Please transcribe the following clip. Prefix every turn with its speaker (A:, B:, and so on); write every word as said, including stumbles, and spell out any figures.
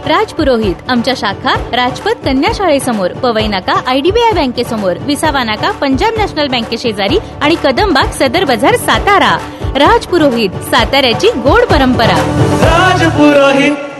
A: राजपुरोहित आमच्या शाखा राजपथ कन्या शाळेसमोर, पवई नाका आयडीबीआय बँकेसमोर, विसावा नाका पंजाब नॅशनल बँके शेजारी आणि कदमबाग सदर बाजार सातारा. राजपुरोहित, साताऱ्याची गोड परंपरा.
B: राजपुरोहित.